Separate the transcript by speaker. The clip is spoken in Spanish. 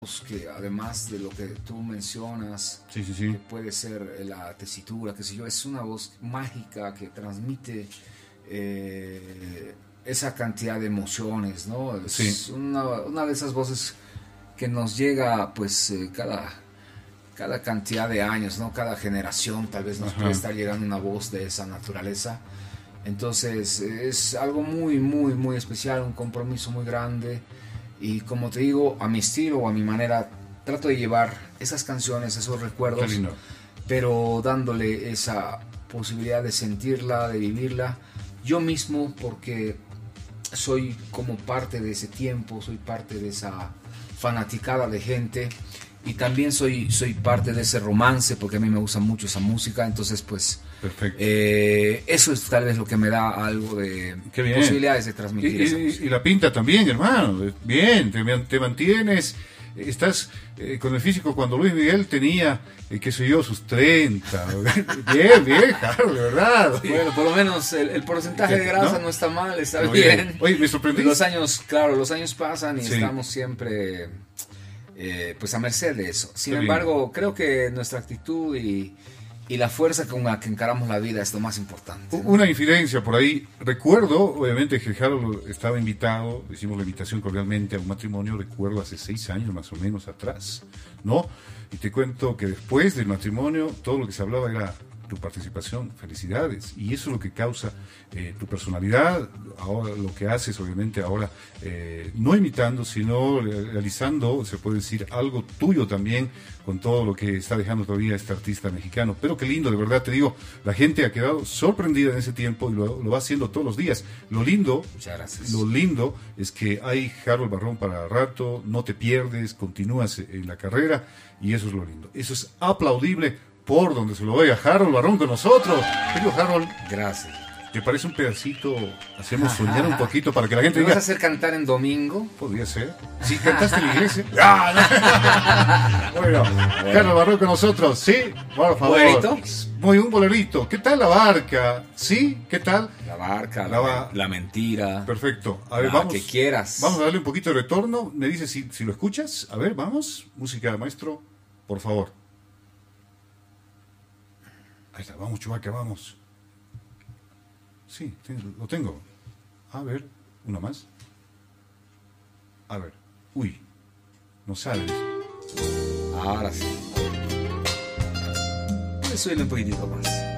Speaker 1: que además de lo que tú mencionas,
Speaker 2: Sí, sí,
Speaker 1: que
Speaker 2: sí.
Speaker 1: puede ser la tesitura, qué sé yo, es una voz mágica que transmite esa cantidad de emociones, ¿no? Es
Speaker 2: Sí.
Speaker 1: una de esas voces que nos llega pues cada cantidad de años, ¿no? Cada generación tal vez nos
Speaker 2: Ajá.
Speaker 1: puede estar llegando una voz de esa naturaleza. Entonces es algo muy, muy, muy especial, un compromiso muy grande. Y como te digo, a mi estilo o a mi manera, trato de llevar esas canciones, esos
Speaker 2: Qué
Speaker 1: recuerdos,
Speaker 2: lindo.
Speaker 1: pero dándole esa posibilidad de sentirla, de vivirla yo mismo, porque soy como parte de ese tiempo, soy parte de esa fanaticada de gente y también soy parte de ese romance, porque a mí me gusta mucho esa música. Entonces pues
Speaker 2: Perfecto.
Speaker 1: eso es tal vez lo que me da algo de
Speaker 2: Qué bien.
Speaker 1: posibilidades de transmitir esa música.
Speaker 2: Y la pinta también, hermano. Bien, te mantienes. Estás con el físico cuando Luis Miguel tenía, qué sé yo, sus 30. Bien, bien, claro, de verdad. Oye,
Speaker 1: Bueno, por lo menos el porcentaje de grasa no está mal, está
Speaker 2: no,
Speaker 1: bien.
Speaker 2: Oye, me sorprendí.
Speaker 1: Los años, claro, los años pasan y
Speaker 2: Sí.
Speaker 1: estamos siempre pues a merced de eso. Sin
Speaker 2: Qué
Speaker 1: embargo,
Speaker 2: bien.
Speaker 1: creo que nuestra actitud y la fuerza con la que encaramos la vida es lo más importante, ¿no?
Speaker 2: Una infidencia por ahí. Recuerdo, obviamente, que Harold estaba invitado, hicimos la invitación cordialmente a un matrimonio, recuerdo hace 6 años más o menos atrás, ¿no? Y te cuento que después del matrimonio, todo lo que se hablaba era tu participación, felicidades, y eso es lo que causa tu personalidad, ahora lo que haces, obviamente, ahora no imitando, sino realizando, se puede decir, algo tuyo también, con todo lo que está dejando todavía este artista mexicano. Pero qué lindo, de verdad, te digo, la gente ha quedado sorprendida en ese tiempo y lo va haciendo todos los días. Lo lindo,
Speaker 1: Muchas gracias.
Speaker 2: lo lindo es que hay Harold Barrón para rato, no te pierdes, continúas en la carrera, y eso es lo lindo. Eso es aplaudible por donde se lo vea. Harold Barrón con nosotros. Querido Harold,
Speaker 1: Gracias.
Speaker 2: ¿te parece un pedacito? Hacemos soñar un poquito para que la gente
Speaker 1: ¿Me vas a
Speaker 2: diga,
Speaker 1: hacer cantar en domingo?
Speaker 2: podría ser. Si cantaste en la iglesia. ¡Ah, no! Bueno, Harold Barrón con nosotros, sí, por favor.
Speaker 1: ¿Bolerito?
Speaker 2: Muy un bolerito. ¿Qué tal la barca? ¿Sí? ¿Qué tal?
Speaker 1: La barca,
Speaker 2: La
Speaker 1: la mentira.
Speaker 2: Perfecto. A ver,
Speaker 1: La
Speaker 2: vamos.
Speaker 1: que quieras.
Speaker 2: Vamos a darle un poquito de retorno. Me dices si lo escuchas. A ver, vamos. Música, maestro, por favor. Ahí está, vamos, Chubaca, vamos. Sí, lo tengo. A ver, una más. A ver. Uy, no sales.
Speaker 1: Ahora sí. Suele un poquitito más.